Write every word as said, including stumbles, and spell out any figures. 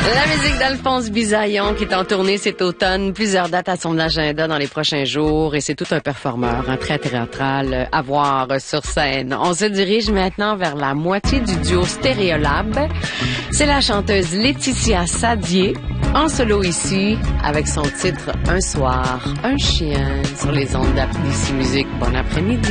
La musique d'Alphonse Bisaillon qui est en tournée cet automne, plusieurs dates à son agenda dans les prochains jours et c'est tout un performeur, un très théâtral à voir sur scène. On se dirige maintenant vers la moitié du duo Stéréolab. C'est la chanteuse Laetitia Sadier, en solo ici, avec son titre « Un soir, un chien » sur les ondes d'Applici Musique. Bon après-midi.